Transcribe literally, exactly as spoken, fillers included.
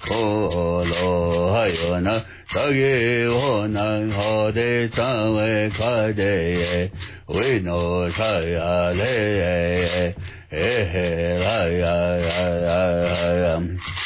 婆罗哈哟那达给我那好的三位卡的维诺萨呀嘞哎嘿啦呀呀呀呀